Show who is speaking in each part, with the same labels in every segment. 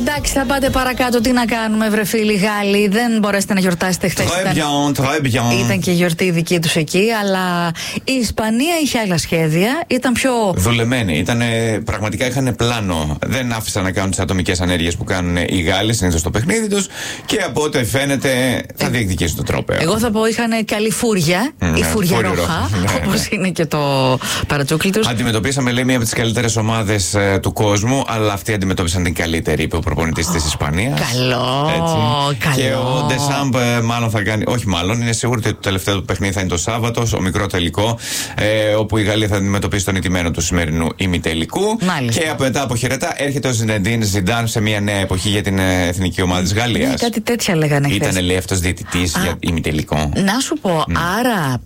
Speaker 1: Εντάξει, θα πάτε παρακάτω. Τι να κάνουμε, βρε φίλοι Γάλλοι. Δεν μπορέσετε να γιορτάσετε χθες. Ήταν και γιορτή δική τους εκεί. Αλλά η Ισπανία είχε άλλα σχέδια. Ήταν πιο
Speaker 2: δουλεμένη. Πραγματικά είχαν πλάνο. Δεν άφησαν να κάνουν τις ατομικές ανέργειες που κάνουν οι Γάλλοι συνήθως στο παιχνίδι τους. Και από ό,τι φαίνεται θα διεκδικήσουν το τρόπαιο.
Speaker 1: Εγώ θα πω είχαν καλή φούρια. Η φούρια ρόχα. Όπως είναι και το παρατσούκλι τους.
Speaker 2: Αντιμετωπίσαμε, λέει, μία από τις καλύτερες ομάδες του κόσμου. Αλλά αυτοί αντιμετώπισαν την καλύτερη, είπε ο προπονητής της Ισπανίας.
Speaker 1: Καλό.
Speaker 2: Και ο Ντεσάμπ μάλλον θα κάνει. Όχι, μάλλον είναι σίγουρο ότι το τελευταίο του παιχνίδι θα είναι το Σάββατο, ο μικρό τελικό. Όπου η Γαλλία θα αντιμετωπίσει τον ηττημένο του σημερινού ημιτελικού.
Speaker 1: Μάλιστα.
Speaker 2: Και μετά από χαιρετά έρχεται ο Ζινεντίν Ζιντάν σε μια νέα εποχή για την εθνική ομάδα της Γαλλίας.
Speaker 1: Κάτι τέτοια λέγανε χθες.
Speaker 2: Ήταν, λέει, αυτός διαιτητής για ημιτελικό.
Speaker 1: Να σου πω, άρα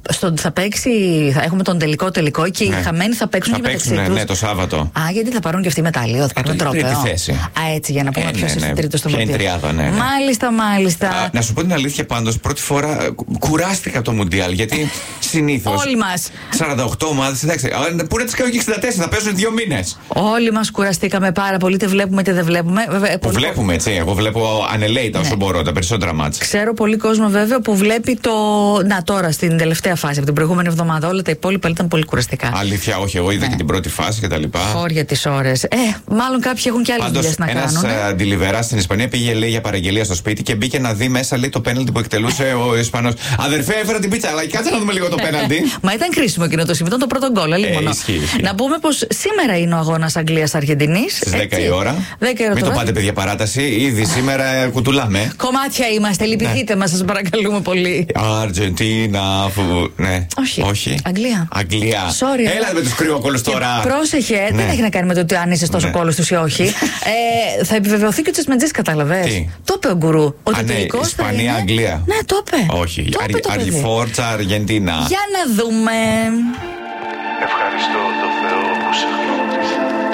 Speaker 1: θα έχουμε τον τελικό και οι χαμένοι θα παίξουν και μεταξύ τους.
Speaker 2: Ναι, το Σάββατο.
Speaker 1: Γιατί θα πάρουν και αυτοί μετάλλιο, θα πάρουν τρόπαιο.
Speaker 2: Τρίτη θέση.
Speaker 1: Έτσι, για να πούμε ποιος είναι τρίτος στο Μουντιάλ.
Speaker 2: Ναι.
Speaker 1: Μάλιστα.
Speaker 2: Να σου πω την αλήθεια, πάντως, πρώτη φορά κουράστηκα από το Μουντιάλ. Γιατί συνήθως.
Speaker 1: Όλοι μας.
Speaker 2: 48 ομάδες, εντάξει. Πού να τις κάνω και 64, θα παίζουν 2 μήνες.
Speaker 1: Όλοι μας κουραστήκαμε πάρα πολύ, είτε βλέπουμε είτε δεν βλέπουμε.
Speaker 2: Που βλέπουμε, έτσι. Εγώ βλέπω ανελέητα όσο μπορώ, τα περισσότερα μάτς.
Speaker 1: Ξέρω πολύ κόσμο, βέβαια, που βλέπει το. Να, τώρα στην τελευταία φάση, από την προηγούμενη εβδομάδα. Όλα τα υπόλοιπα ήταν πολύ κουραστικά.
Speaker 2: Αλήθεια, όχι. Εγώ είδα και την πρώτη φάση κτλ.
Speaker 1: Χώρια τις ώρες. Μάλλον κάποιοι έχουν και άλλες δουλειές να κάνουν.
Speaker 2: Ένας αντιλιβεράς στην Ισπανία πήγε, λέει, για παραγγελία στο σπίτι και μπήκε να δει μέσα, λέει, το πέναλτι που εκτελούσε ο Ισπανός. Αδερφέ, έφερα την πίτσα, αλλά κάτσε να δούμε λίγο το πέναλτι.
Speaker 1: Μα ήταν κρίσιμο εκείνο το σημείο, ήταν το πρώτο γκολ. Να πούμε πως σήμερα είναι ο αγώνας Αγγλίας-Αργεντινής.
Speaker 2: Στις 10 η ώρα. Μην το πάτε, παιδιά, παράταση. Ήδη σήμερα κουτουλάμε.
Speaker 1: Κομμάτια είμαστε, λυπηθείτε μας, σας παρακαλούμε πολύ.
Speaker 2: Αργεντίνα. Ναι.
Speaker 1: Όχι. Αγγλία. Sorry.
Speaker 2: Έλα με τους κρυόκολους τώρα.
Speaker 1: Πρόσεχε, δεν έχει να κάνει με το ότι αν είσαι τόσο κόλλος τους ή όχι. Θα επιβεβαιωθεί και ο Τσεσμεντζής, καταλαβες. Το είπε ο γκουρού. Ότι τελικώς
Speaker 2: Ισπανία, Αγγλία.
Speaker 1: Ναι, το είπε.
Speaker 2: Όχι. Φόρτσα, Αργεντίνα.
Speaker 1: Για να δούμε.
Speaker 3: Ευχαριστώ το Θεό που σε γνώρισα.